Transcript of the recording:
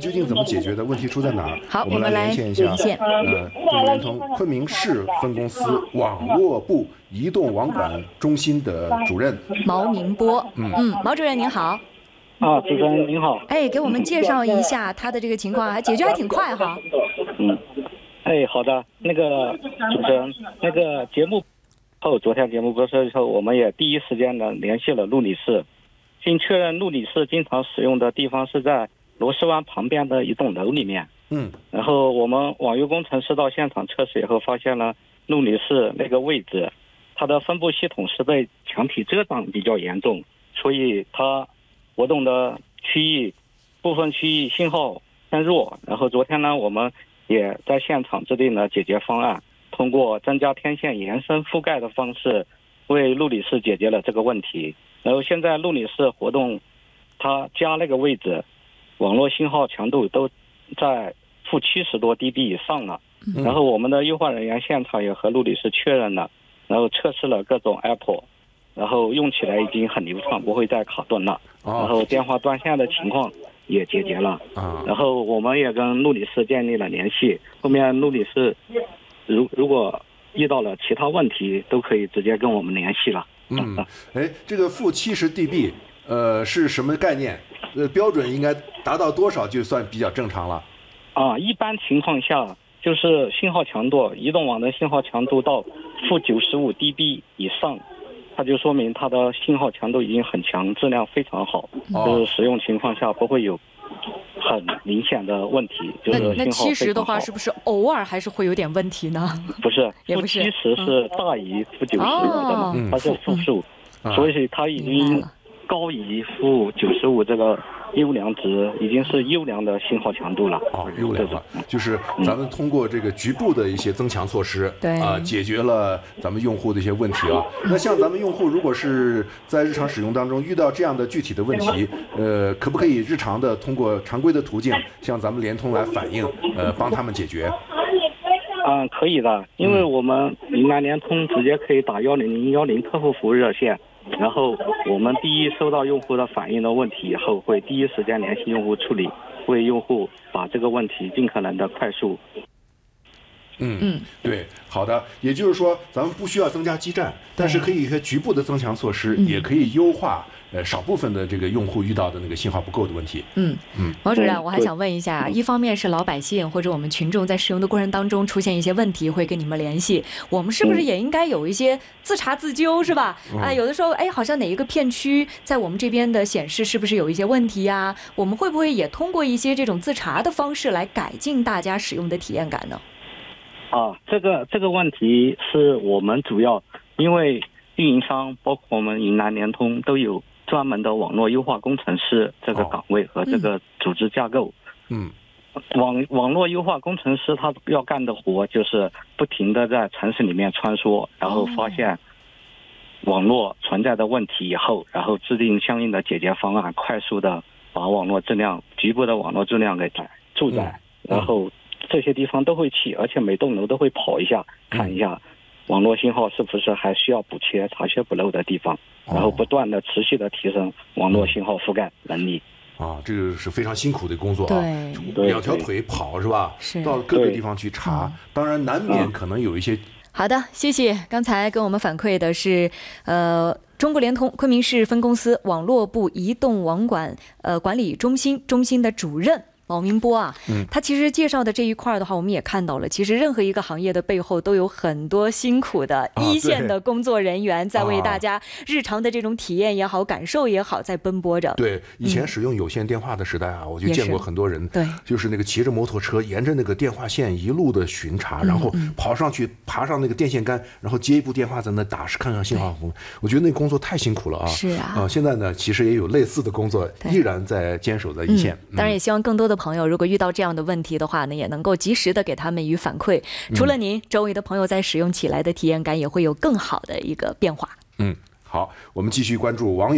究竟怎么解决的？问题出在哪儿？ 好， 我们来连线一下。中国联通昆明市分公司网络部移动网管中心的主任毛明波。毛主任您好。 主持人您好。 给我们介绍一下他的这个情况，解决还挺快哈。 好的。那个主持人，那个节目后，昨天节目播出以后，我们也第一时间呢联系了陆女士，经确认陆女士经常使用的地方是在螺丝湾旁边的一栋楼里面。然后我们网约工程师到现场测试以后，发现了陆女士那个位置，它的分布系统是被墙体遮挡比较严重，所以它活动的部分区域信号偏弱。然后昨天呢，我们也在现场制定了解决方案，通过增加天线延伸覆盖的方式，为陆女士解决了这个问题。然后现在陆女士活动，她家那个位置，网络信号强度都在负70多 dB 以上了。然后我们的优化人员现场也和陆女士确认了，然后测试了各种 Apple， 然后用起来已经很流畅，不会再卡顿了。然后电话断线的情况也解决了。然后我们也跟陆女士建立了联系，后面陆女士如果遇到了其他问题，都可以直接跟我们联系了。 这个负70 dB，是什么概念？标准应该达到多少就算比较正常了？ 一般情况下就是信号强度，移动网的信号强度到负95 dB 以上，它就说明它的信号强度已经很强，质量非常好，就是使用情况下不会有很明显的问题。就是那70的话，是不是偶尔还是会有点问题呢？ 不是，负70是大于负90的嘛，它是负数，所以它已经高于负95这个优良值，已经是优良的信号强度了。 优良了，就是咱们通过这个局部的一些增强措施，解决了咱们用户的一些问题啊。那像咱们用户如果是在日常使用当中遇到这样的具体的问题，可不可以日常的通过常规的途径向咱们联通来反映，帮他们解决？ 可以的，因为我们云南联通直接可以打1010客户服务热线。然后我们第一收到用户的反映的问题以后，会第一时间联系用户处理，为用户把这个问题尽可能的快速。 对，好的。也就是说，咱们不需要增加基站，但是可以一些局部的增强措施，也可以优化少部分的这个用户遇到的那个信号不够的问题。 毛主任，我还想问一下，一方面是老百姓或者我们群众在使用的过程当中出现一些问题，会跟你们联系，我们是不是也应该有一些自查自纠，是吧？有的时候，好像哪一个片区在我们这边的显示是不是有一些问题呀？我们会不会也通过一些这种自查的方式来改进大家使用的体验感呢？ 这个问题是我们主要，因为运营商包括我们云南联通都有专门的网络优化工程师这个岗位和这个组织架构。网络优化工程师他要干的活就是不停的在城市里面穿梭，然后发现网络存在的问题以后，然后制定相应的解决方案，快速的把局部的网络质量给住宅，然后这些地方都会去，而且每栋楼都会跑一下，看一下网络信号是不是还需要补缺、查缺补漏的地方，然后不断的持续的提升网络信号覆盖能力。 这个是非常辛苦的工作啊，两条腿跑是吧？到各个地方去查，当然难免可能有一些。 好的，谢谢。刚才跟我们反馈的是中国联通昆明市分公司网络部移动网管管理中心的主任毛明波啊，他其实介绍的这一块的话，我们也看到了，其实任何一个行业的背后都有很多辛苦的一线的工作人员在为大家日常的这种体验也好、感受也好，在奔波着。 对，以前使用有线电话的时代啊，我就见过很多人，就是那个骑着摩托车沿着那个电话线一路的巡查，然后跑上去爬上那个电线杆，然后接一部电话在那打，看看信号符。我觉得那工作太辛苦了啊。 是啊。 现在呢，其实也有类似的工作依然在坚守在一线。 当然也希望更多的朋友如果遇到这样的问题的话呢，也能够及时的给他们予以反馈。除了您，周围的朋友在使用起来的体验感也会有更好的一个变化。 好，我们继续关注网友